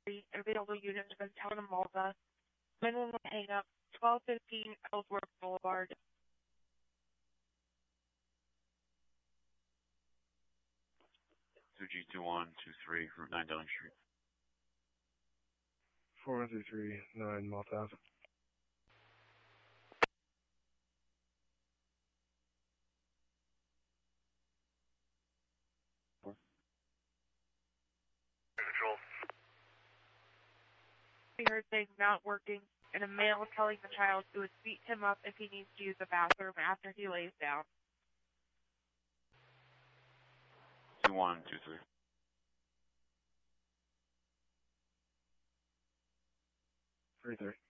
available units from Town of Malta. Minimum hang up 1215 Ellsworth Boulevard. 2G2123, Route 9 Downing Street. 4139 Malta Ave. Control. We heard things not working, and a male telling the child to beat him up if he needs to use the bathroom after he lays down. 2123. 33.